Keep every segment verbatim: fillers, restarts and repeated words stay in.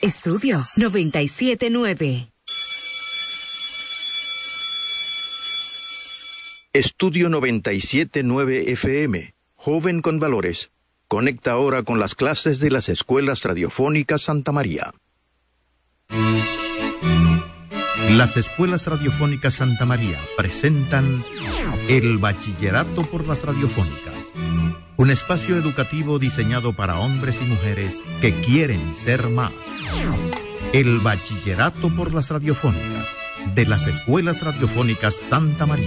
Estudio noventa y siete nueve. Estudio noventa y siete nueve F M. Joven con valores. Conecta ahora con las clases de las escuelas radiofónicas Santa María. Las escuelas radiofónicas Santa María presentan el Bachillerato por las Radiofónicas, un espacio educativo diseñado para hombres y mujeres que quieren ser más. El Bachillerato por las Radiofónicas de las escuelas radiofónicas Santa María.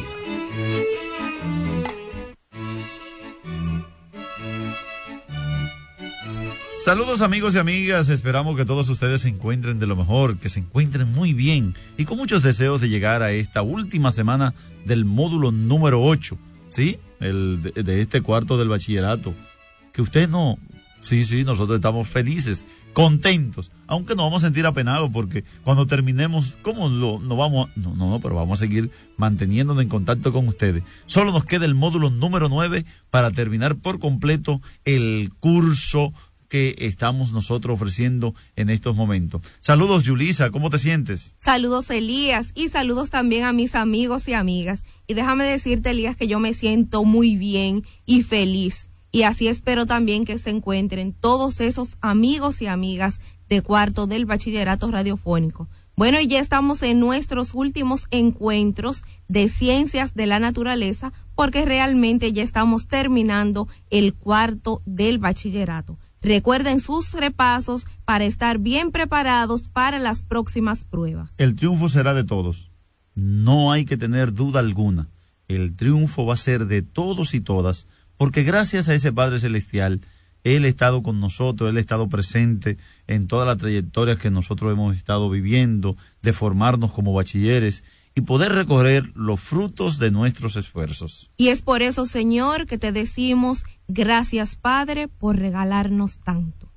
Saludos amigos y amigas, esperamos que todos ustedes se encuentren de lo mejor, que se encuentren muy bien y con muchos deseos de llegar a esta última semana del módulo número ocho, ¿sí? El de, de este cuarto del bachillerato. Que usted no, sí, sí, nosotros estamos felices, contentos, aunque nos vamos a sentir apenados porque cuando terminemos, ¿cómo lo, no vamos? No, no, no, pero vamos a seguir manteniéndonos en contacto con ustedes. Solo nos queda el módulo número nueve para terminar por completo el curso que estamos nosotros ofreciendo en estos momentos. Saludos, Yulisa, ¿cómo te sientes? Saludos, Elías, y saludos también a mis amigos y amigas. Y déjame decirte, Elías, que yo me siento muy bien y feliz. Y así espero también que se encuentren todos esos amigos y amigas de cuarto del bachillerato radiofónico. Bueno, y ya estamos en nuestros últimos encuentros de ciencias de la naturaleza, porque realmente ya estamos terminando el cuarto del bachillerato. Recuerden sus repasos para estar bien preparados para las próximas pruebas. El triunfo será de todos. No hay que tener duda alguna. El triunfo va a ser de todos y todas, porque gracias a ese Padre Celestial, Él ha estado con nosotros, Él ha estado presente en toda la trayectoria que nosotros hemos estado viviendo, de formarnos como bachilleres y poder recoger los frutos de nuestros esfuerzos. Y es por eso, Señor, que te decimos, gracias, Padre, por regalarnos tanto.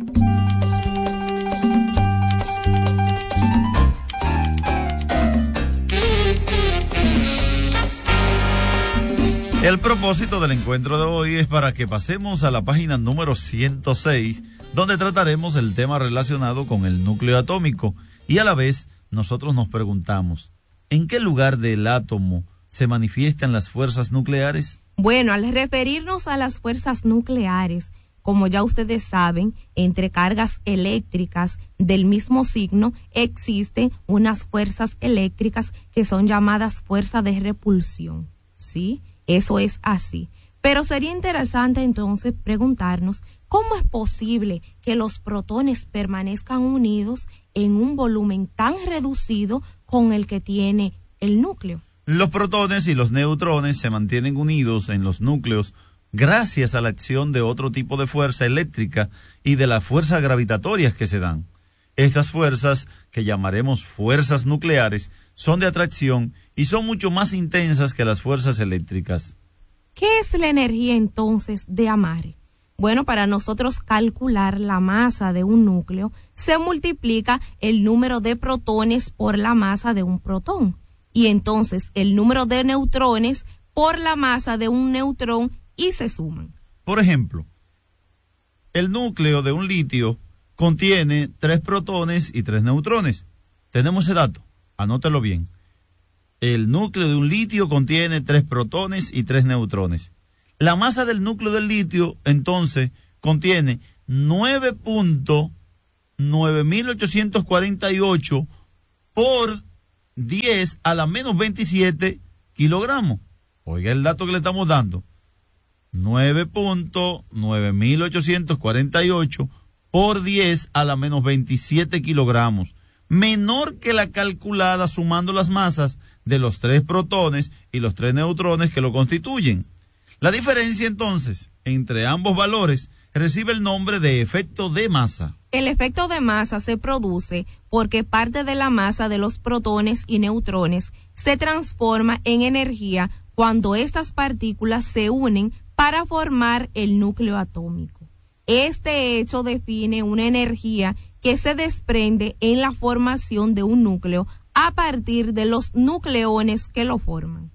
El propósito del encuentro de hoy es para que pasemos a la página número ciento seis, donde trataremos el tema relacionado con el núcleo atómico, y a la vez nosotros nos preguntamos, ¿en qué lugar del átomo se manifiestan las fuerzas nucleares? Bueno, al referirnos a las fuerzas nucleares, como ya ustedes saben, entre cargas eléctricas del mismo signo existen unas fuerzas eléctricas que son llamadas fuerza de repulsión, ¿sí? Eso es así. Pero sería interesante entonces preguntarnos, ¿cómo es posible que los protones permanezcan unidos en un volumen tan reducido con el que tiene el núcleo? Los protones y los neutrones se mantienen unidos en los núcleos gracias a la acción de otro tipo de fuerza eléctrica y de las fuerzas gravitatorias que se dan. Estas fuerzas, que llamaremos fuerzas nucleares, son de atracción y son mucho más intensas que las fuerzas eléctricas. ¿Qué es la energía entonces de Amare? Bueno, para nosotros calcular la masa de un núcleo, se multiplica el número de protones por la masa de un protón. Y entonces el número de neutrones por la masa de un neutrón y se suman. Por ejemplo, el núcleo de un litio contiene tres protones y tres neutrones. ¿Tenemos ese dato? Anótelo bien. El núcleo de un litio contiene tres protones y tres neutrones. La masa del núcleo del litio, entonces, contiene nueve punto nueve mil ochocientos cuarenta y ocho por diez a la menos veintisiete kilogramos. Oiga el dato que le estamos dando. nueve punto nueve mil ochocientos cuarenta y ocho por diez a la menos veintisiete kilogramos. Menor que la calculada sumando las masas de los tres protones y los tres neutrones que lo constituyen. La diferencia entonces entre ambos valores recibe el nombre de efecto de masa. El efecto de masa se produce porque parte de la masa de los protones y neutrones se transforma en energía cuando estas partículas se unen para formar el núcleo atómico. Este hecho define una energía que se desprende en la formación de un núcleo a partir de los nucleones que lo forman.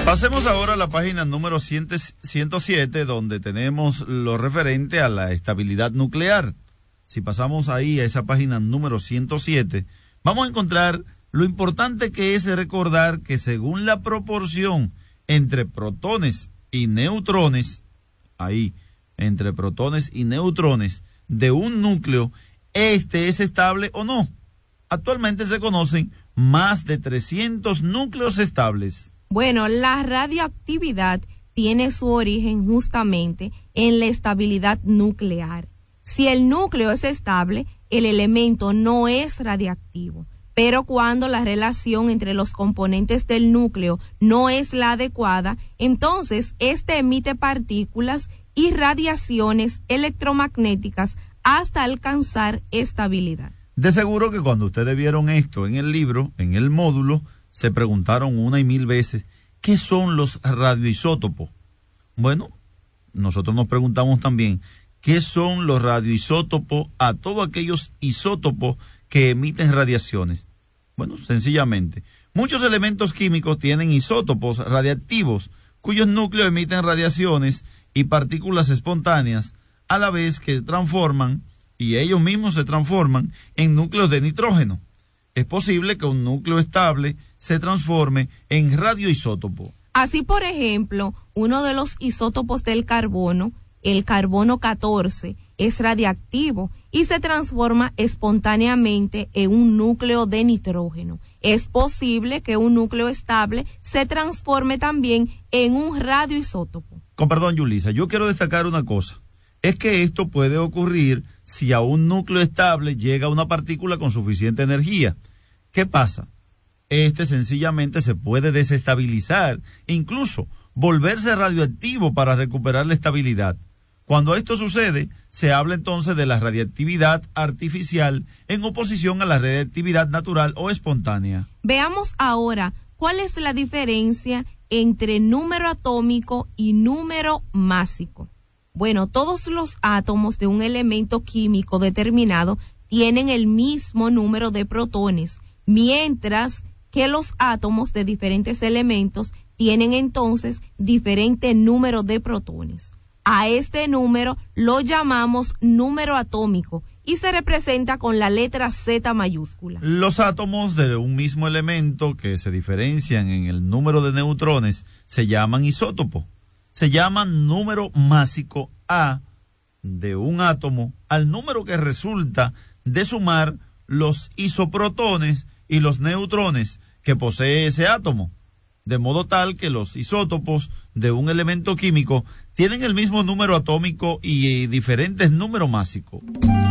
Pasemos ahora a la página número ciento siete, donde tenemos lo referente a la estabilidad nuclear. Si pasamos ahí a esa página número ciento siete, vamos a encontrar lo importante que es recordar que según la proporción entre protones y neutrones, ahí, entre protones y neutrones de un núcleo, este es estable o no. Actualmente se conocen más de trescientos núcleos estables. Bueno, la radioactividad tiene su origen justamente en la estabilidad nuclear. Si el núcleo es estable, el elemento no es radiactivo. Pero cuando la relación entre los componentes del núcleo no es la adecuada, entonces este emite partículas y radiaciones electromagnéticas hasta alcanzar estabilidad. De seguro que cuando ustedes vieron esto en el libro, en el módulo, se preguntaron una y mil veces, ¿qué son los radioisótopos? Bueno, nosotros nos preguntamos también, ¿qué son los radioisótopos a todos aquellos isótopos que emiten radiaciones? Bueno, sencillamente, muchos elementos químicos tienen isótopos radiactivos, cuyos núcleos emiten radiaciones y partículas espontáneas, a la vez que transforman, y ellos mismos se transforman, en núcleos de nitrógeno. Es posible que un núcleo estable se transforme en radioisótopo. Así, por ejemplo, uno de los isótopos del carbono, el carbono catorce, es radiactivo y se transforma espontáneamente en un núcleo de nitrógeno. Es posible que un núcleo estable se transforme también en un radioisótopo. Con perdón, Yulisa, yo quiero destacar una cosa. Es que esto puede ocurrir si a un núcleo estable llega una partícula con suficiente energía. ¿Qué pasa? Este sencillamente se puede desestabilizar, incluso volverse radioactivo para recuperar la estabilidad. Cuando esto sucede, se habla entonces de la radiactividad artificial en oposición a la radiactividad natural o espontánea. Veamos ahora cuál es la diferencia entre número atómico y número másico. Bueno, todos los átomos de un elemento químico determinado tienen el mismo número de protones, mientras que los átomos de diferentes elementos tienen entonces diferente número de protones. A este número lo llamamos número atómico y se representa con la letra Z mayúscula. Los átomos de un mismo elemento que se diferencian en el número de neutrones se llaman isótopos. Se llaman número másico A de un átomo al número que resulta de sumar los isoprotones y los neutrones que posee ese átomo, de modo tal que los isótopos de un elemento químico tienen el mismo número atómico y diferentes números másicos.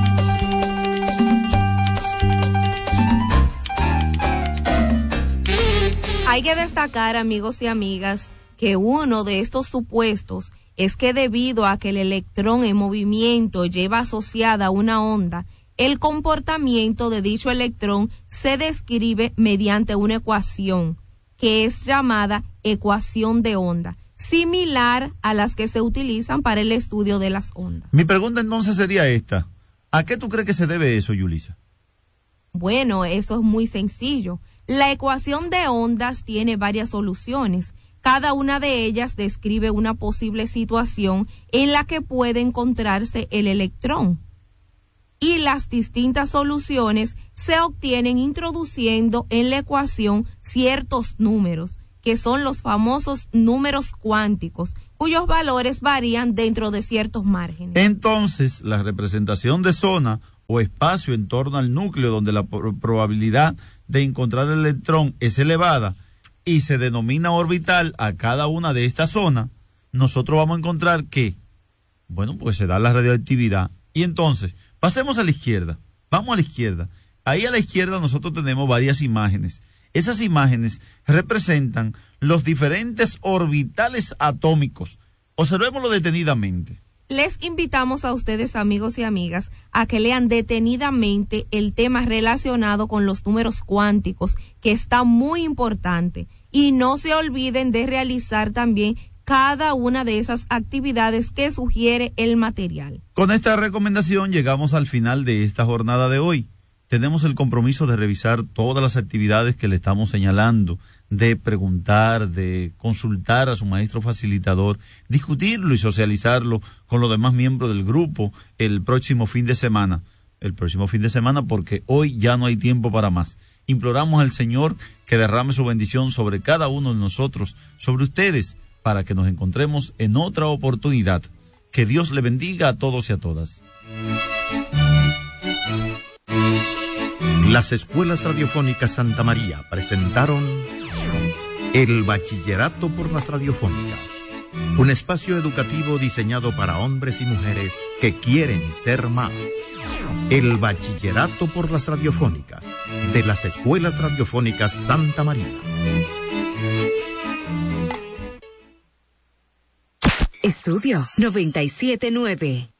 Hay que destacar, amigos y amigas, que uno de estos supuestos es que debido a que el electrón en movimiento lleva asociada una onda, el comportamiento de dicho electrón se describe mediante una ecuación que es llamada ecuación de onda, similar a las que se utilizan para el estudio de las ondas. Mi pregunta entonces sería esta: ¿a qué tú crees que se debe eso, Yulisa? Bueno, eso es muy sencillo. La ecuación de ondas tiene varias soluciones. Cada una de ellas describe una posible situación en la que puede encontrarse el electrón. Y las distintas soluciones se obtienen introduciendo en la ecuación ciertos números, que son los famosos números cuánticos, cuyos valores varían dentro de ciertos márgenes. Entonces, la representación de zona o espacio en torno al núcleo donde la probabilidad de encontrar el electrón es elevada y se denomina orbital a cada una de estas zonas, nosotros vamos a encontrar que, bueno, pues se da la radioactividad. Y entonces, pasemos a la izquierda, vamos a la izquierda. Ahí a la izquierda nosotros tenemos varias imágenes. Esas imágenes representan los diferentes orbitales atómicos. Observémoslo detenidamente. Les invitamos a ustedes, amigos y amigas, a que lean detenidamente el tema relacionado con los números cuánticos, que está muy importante. Y no se olviden de realizar también cada una de esas actividades que sugiere el material. Con esta recomendación llegamos al final de esta jornada de hoy. Tenemos el compromiso de revisar todas las actividades que le estamos señalando, de preguntar, de consultar a su maestro facilitador, discutirlo y socializarlo con los demás miembros del grupo el próximo fin de semana. El próximo fin de semana, porque hoy ya no hay tiempo para más. Imploramos al Señor que derrame su bendición sobre cada uno de nosotros, sobre ustedes, para que nos encontremos en otra oportunidad. Que Dios le bendiga a todos y a todas. Las escuelas radiofónicas Santa María presentaron el Bachillerato por las Radiofónicas, un espacio educativo diseñado para hombres y mujeres que quieren ser más. El Bachillerato por las Radiofónicas de las escuelas radiofónicas Santa María. Estudio noventa y siete nueve.